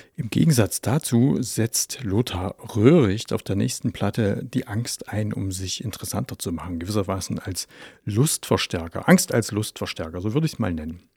Im Gegensatz dazu setzt Lothar Röhricht auf der nächsten Platte die Angst ein, um sich interessanter zu machen, gewissermaßen als Lustverstärker. Angst als Lustverstärker, so würde ich es mal nennen.